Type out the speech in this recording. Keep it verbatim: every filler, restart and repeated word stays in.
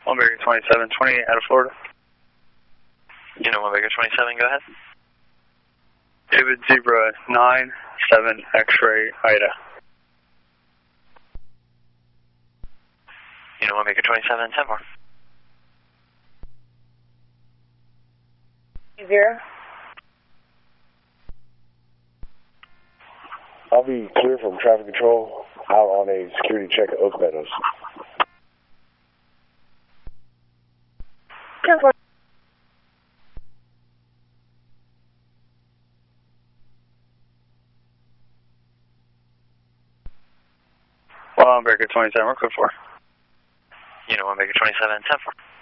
one Baker twenty-seven twenty-eight out of Florida. You know, one Baker twenty-seven, go ahead. David Zebra nine seven X-ray Ida. You know, one Baker twenty-seven, ten four. Zero. I'll be clear from traffic control out on a security check at Oak Meadows. ten four. One Baker twenty-seven, we're code four. You know, one Baker twenty-seven, ten four.